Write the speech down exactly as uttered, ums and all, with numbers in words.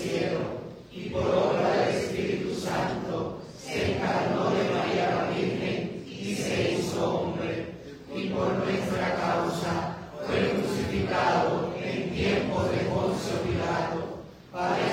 cielo, y por obra del Espíritu Santo, se encarnó de María la Virgen y se hizo hombre, y por nuestra causa fue crucificado en tiempos de Poncio Pilato, padeciendo